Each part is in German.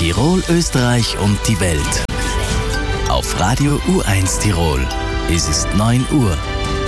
Tirol, Österreich und die Welt. Auf Radio U1 Tirol. Es ist 9 Uhr.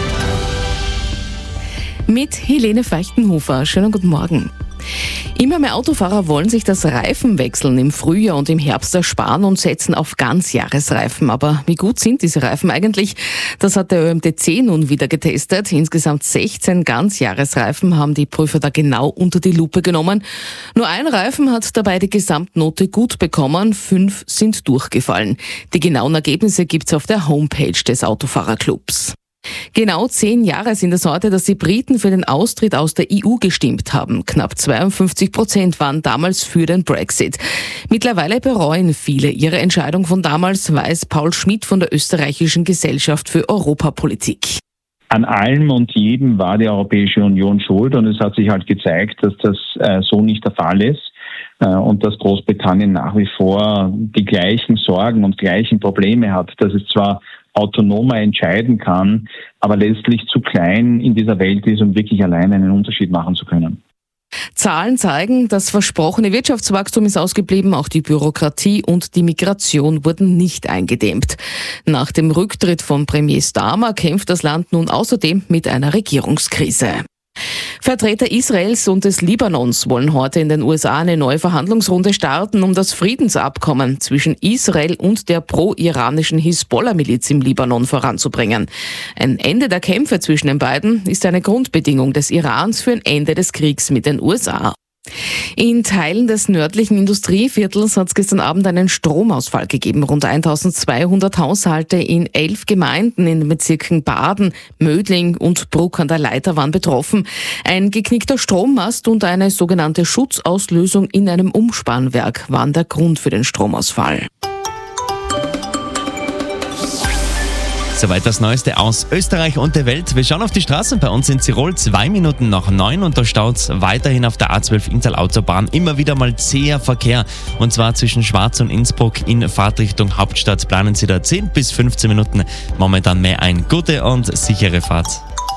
Mit Helene Feichtenhofer. Schönen guten Morgen. Immer mehr Autofahrer wollen sich das Reifenwechseln im Frühjahr und im Herbst ersparen und setzen auf Ganzjahresreifen. Aber wie gut sind diese Reifen eigentlich? Das hat der ÖMTC nun wieder getestet. Insgesamt 16 Ganzjahresreifen haben die Prüfer da genau unter die Lupe genommen. Nur ein Reifen hat dabei die Gesamtnote gut bekommen, 5 sind durchgefallen. Die genauen Ergebnisse gibt's auf der Homepage des Autofahrerclubs. Genau 10 Jahre sind es heute, dass die Briten für den Austritt aus der EU gestimmt haben. Knapp 52% waren damals für den Brexit. Mittlerweile bereuen viele ihre Entscheidung von damals, weiß Paul Schmidt von der Österreichischen Gesellschaft für Europapolitik. An allem und jedem war die Europäische Union schuld und es hat sich halt gezeigt, dass das so nicht der Fall ist und dass Großbritannien nach wie vor die gleichen Sorgen und gleichen Probleme hat, dass es zwar autonomer entscheiden kann, aber letztlich zu klein in dieser Welt ist, um wirklich allein einen Unterschied machen zu können. Zahlen zeigen, das versprochene Wirtschaftswachstum ist ausgeblieben, auch die Bürokratie und die Migration wurden nicht eingedämmt. Nach dem Rücktritt von Premier Starmer kämpft das Land nun außerdem mit einer Regierungskrise. Vertreter Israels und des Libanons wollen heute in den USA eine neue Verhandlungsrunde starten, um das Friedensabkommen zwischen Israel und der pro-iranischen Hisbollah-Miliz im Libanon voranzubringen. Ein Ende der Kämpfe zwischen den beiden ist eine Grundbedingung des Irans für ein Ende des Kriegs mit den USA. In Teilen des nördlichen Industrieviertels hat es gestern Abend einen Stromausfall gegeben. Rund 1200 Haushalte in 11 Gemeinden in den Bezirken Baden, Mödling und Bruck an der Leiter waren betroffen. Ein geknickter Strommast und eine sogenannte Schutzauslösung in einem Umspannwerk waren der Grund für den Stromausfall. Soweit das Neueste aus Österreich und der Welt. Wir schauen auf die Straßen bei uns in Tirol. 2 Minuten nach 9 und da staut's weiterhin auf der A12 Inntal-Autobahn. Immer wieder mal zäher Verkehr. Und zwar zwischen Schwaz und Innsbruck in Fahrtrichtung Hauptstadt planen Sie da 10 bis 15 Minuten momentan mehr ein. Gute und sichere Fahrt.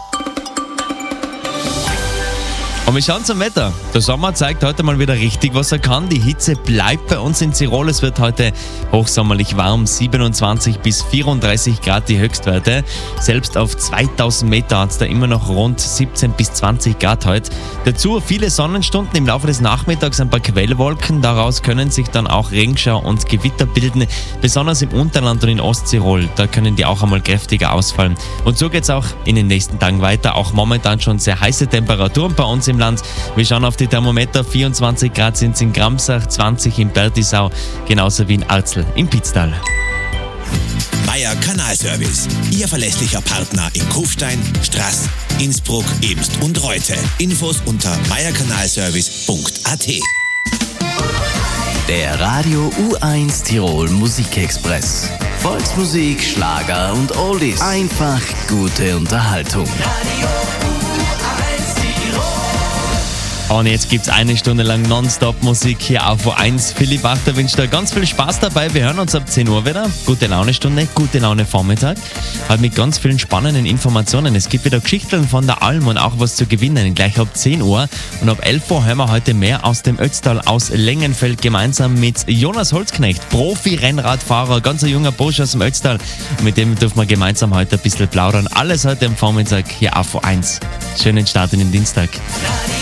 Und wir schauen zum Wetter. Der Sommer zeigt heute mal wieder richtig, was er kann. Die Hitze bleibt bei uns in Tirol. Es wird heute hochsommerlich warm, 27 bis 34 Grad die Höchstwerte. Selbst auf 2000 Meter hat es da immer noch rund 17 bis 20 Grad heute. Dazu viele Sonnenstunden, im Laufe des Nachmittags ein paar Quellwolken. Daraus können sich dann auch Regenschauer und Gewitter bilden. Besonders im Unterland und in Osttirol, da können die auch einmal kräftiger ausfallen. Und so geht es auch in den nächsten Tagen weiter. Auch momentan schon sehr heiße Temperaturen bei uns im Land. Wir schauen auf die Thermometer. 24 Grad sind es in Gramsach, 20 in Bertisau, genauso wie in Arzl im Pitztal. Meier Kanalservice, Ihr verlässlicher Partner in Kufstein, Straß, Innsbruck, Ebst und Reute. Infos unter meierkanalservice.at. Der Radio U1 Tirol Musikexpress. Volksmusik, Schlager und Oldies. Einfach gute Unterhaltung. Und jetzt gibt's eine Stunde lang Nonstop-Musik hier auf U1. Philipp Wachter wünscht da ganz viel Spaß dabei. Wir hören uns ab 10 Uhr wieder. Gute Laune-Stunde, gute Laune-Vormittag. Halt mit ganz vielen spannenden Informationen. Es gibt wieder Geschichten von der Alm und auch was zu gewinnen. Gleich ab 10 Uhr. Und ab 11 Uhr hören wir heute mehr aus dem Ötztal, aus Lengenfeld, gemeinsam mit Jonas Holzknecht, Profi-Rennradfahrer, ganz ein junger Bursch aus dem Ötztal. Und mit dem dürfen wir gemeinsam heute ein bisschen plaudern. Alles heute am Vormittag hier auf U1. Schönen Start in den Dienstag.